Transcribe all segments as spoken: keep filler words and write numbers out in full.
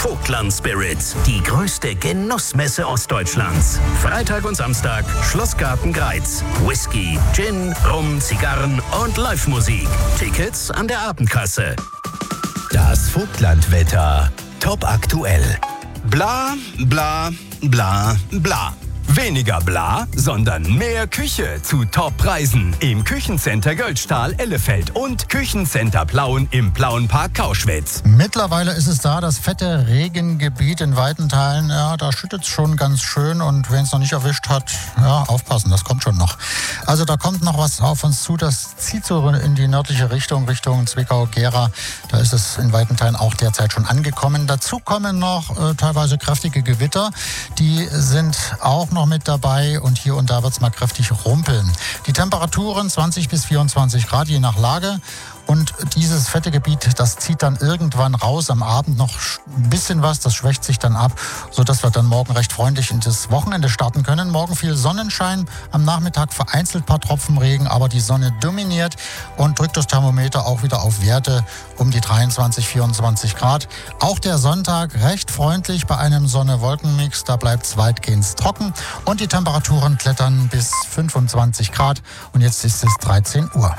Vogtland Spirit, die größte Genussmesse Ostdeutschlands. Freitag und Samstag, Schlossgarten Greiz. Whisky, Gin, Rum, Zigarren und Live-Musik. Tickets an der Abendkasse. Das Vogtlandwetter. Top aktuell. Bla, bla, bla, bla. Weniger bla, sondern mehr Küche zu Top-Preisen im Küchencenter Göldstahl Ellefeld und Küchencenter Plauen im Plauenpark Kauschwitz. Mittlerweile ist es da, das fette Regengebiet in weiten Teilen. Ja, da schüttet es schon ganz schön und wen es noch nicht erwischt hat, ja, aufpassen, das kommt schon noch. Also da kommt noch was auf uns zu, das zieht so in die nördliche Richtung, Richtung Zwickau, Gera. Da ist es in weiten Teilen auch derzeit schon angekommen. Dazu kommen noch äh, teilweise kräftige Gewitter. Die sind auch noch mit dabei und hier und da wird es mal kräftig rumpeln. Die Temperaturen zwanzig bis vierundzwanzig Grad, je nach Lage. Und dieses fette Gebiet, das zieht dann irgendwann raus, am Abend noch ein bisschen was, das schwächt sich dann ab, sodass wir dann morgen recht freundlich in das Wochenende starten können. Morgen viel Sonnenschein, am Nachmittag vereinzelt ein paar Tropfen Regen, aber die Sonne dominiert und drückt das Thermometer auch wieder auf Werte um die dreiundzwanzig, vierundzwanzig Grad. Auch der Sonntag recht freundlich bei einem Sonne-Wolken-Mix, da bleibt es weitgehend trocken und die Temperaturen klettern bis fünfundzwanzig Grad und jetzt ist es dreizehn Uhr.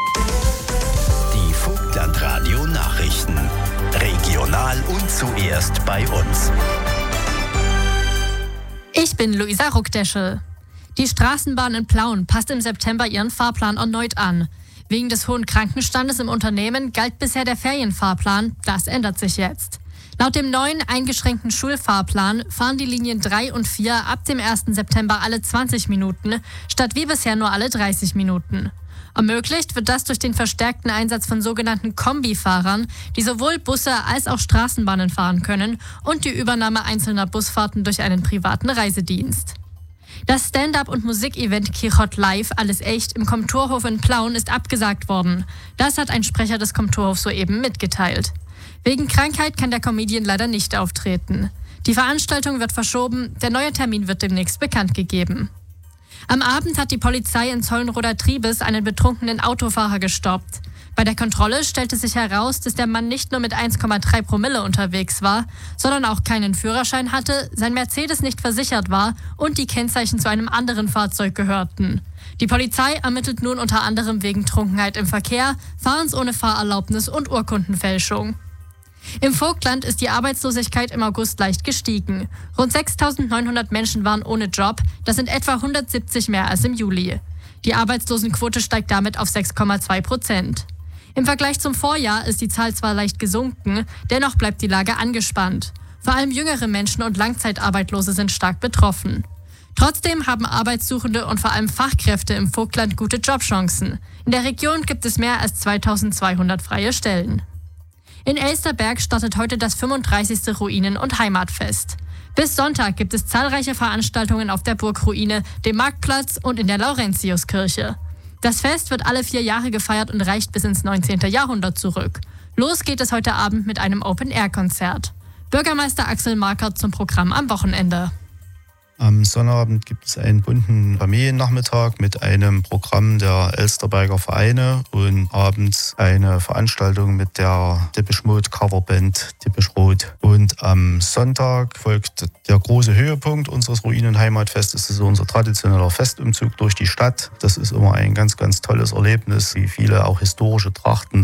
Vogtlandradio Nachrichten. Regional und zuerst bei uns. Ich bin Luisa Ruckdeschel. Die Straßenbahn in Plauen passt im September ihren Fahrplan erneut an. Wegen des hohen Krankenstandes im Unternehmen galt bisher der Ferienfahrplan. Das ändert sich jetzt. Laut dem neuen eingeschränkten Schulfahrplan fahren die Linien drei und vier ab dem ersten September alle zwanzig Minuten, statt wie bisher nur alle dreißig Minuten. Ermöglicht wird das durch den verstärkten Einsatz von sogenannten Kombifahrern, die sowohl Busse als auch Straßenbahnen fahren können und die Übernahme einzelner Busfahrten durch einen privaten Reisedienst. Das Stand-up- und Musikevent Kichot Live, alles echt, im Komturhof in Plauen ist abgesagt worden. Das hat ein Sprecher des Komturhofs soeben mitgeteilt. Wegen Krankheit kann der Comedian leider nicht auftreten. Die Veranstaltung wird verschoben, der neue Termin wird demnächst bekannt gegeben. Am Abend hat die Polizei in Zollenroder Triebes einen betrunkenen Autofahrer gestoppt. Bei der Kontrolle stellte sich heraus, dass der Mann nicht nur mit eins Komma drei Promille unterwegs war, sondern auch keinen Führerschein hatte, sein Mercedes nicht versichert war und die Kennzeichen zu einem anderen Fahrzeug gehörten. Die Polizei ermittelt nun unter anderem wegen Trunkenheit im Verkehr, Fahrens ohne Fahrerlaubnis und Urkundenfälschung. Im Vogtland ist die Arbeitslosigkeit im August leicht gestiegen. Rund sechstausendneunhundert Menschen waren ohne Job, das sind etwa hundertsiebzig mehr als im Juli. Die Arbeitslosenquote steigt damit auf sechs Komma zwei Prozent. Im Vergleich zum Vorjahr ist die Zahl zwar leicht gesunken, dennoch bleibt die Lage angespannt. Vor allem jüngere Menschen und Langzeitarbeitslose sind stark betroffen. Trotzdem haben Arbeitssuchende und vor allem Fachkräfte im Vogtland gute Jobchancen. In der Region gibt es mehr als zweitausendzweihundert freie Stellen. In Elsterberg startet heute das fünfunddreißigste Ruinen- und Heimatfest. Bis Sonntag gibt es zahlreiche Veranstaltungen auf der Burgruine, dem Marktplatz und in der Laurentiuskirche. Das Fest wird alle vier Jahre gefeiert und reicht bis ins neunzehnten Jahrhundert zurück. Los geht es heute Abend mit einem Open-Air-Konzert. Bürgermeister Axel Markert zum Programm am Wochenende. Am Sonnabend gibt es einen bunten Familiennachmittag mit einem Programm der Elsterberger Vereine und abends eine Veranstaltung mit der Depeche Mode Coverband Depeche Mode. Und am Sonntag folgt der große Höhepunkt unseres Ruinen-Heimatfestes. Das ist unser traditioneller Festumzug durch die Stadt. Das ist immer ein ganz, ganz tolles Erlebnis, wie viele auch historische Trachten